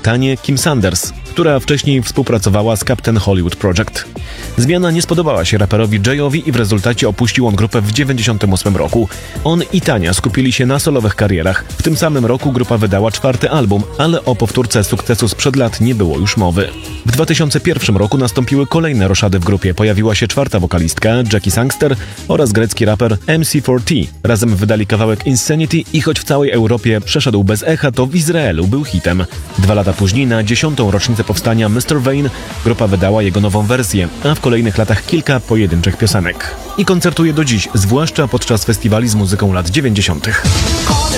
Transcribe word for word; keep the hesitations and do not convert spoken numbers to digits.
Tanię Kim Sanders, która wcześniej współpracowała z Captain Hollywood Project. Zmiana nie spodobała się raperowi Jayowi i w rezultacie opuścił on grupę w dziewięćdziesiątym ósmym roku. On i Tania skupili się na solowych karierach. W tym samym roku grupa wydała czwarty album, ale o powtórce sukcesu sprzed lat nie było już mowy. W dwa tysiące pierwszym roku nastąpiły kolejne roszady w grupie. Pojawiła się czwarta wokalistka, Jackie Sangster, oraz grecki raper M C cztery T. Razem wydali kawałek Insanity i choć w całej Europie przeszedł bez echa, to w Izraelu był hitem. Dwa lata później, na dziesiątą rocznicę powstania mister Vain, grupa wydała jego nową wersję, a w kolejnych latach kilka pojedynczych piosenek. I koncertuje do dziś, zwłaszcza podczas festiwali z muzyką lat dziewięćdziesiątych.